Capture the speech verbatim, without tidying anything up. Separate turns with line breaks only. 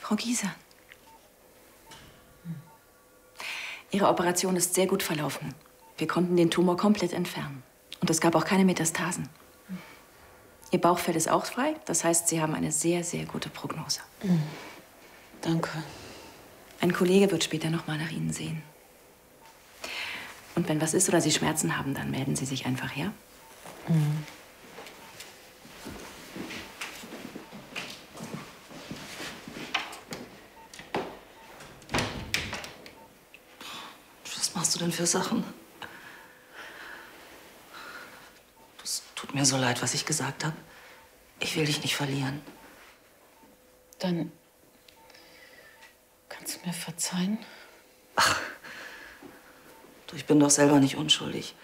Frau Gieser. Ihre Operation ist sehr gut verlaufen. Wir konnten den Tumor komplett entfernen. Und es gab auch keine Metastasen. Ihr Bauchfell ist auch frei. Das heißt, Sie haben eine sehr, sehr gute Prognose.
Mhm. Danke.
Ein Kollege wird später noch mal nach Ihnen sehen. Und wenn was ist oder Sie Schmerzen haben, dann melden Sie sich einfach, ja?
Mhm.
Was machst du denn für Sachen? Es tut mir so leid, was ich gesagt habe. Ich will dich nicht verlieren.
Dann kannst du mir verzeihen?
Ach, du, ich bin doch selber nicht unschuldig.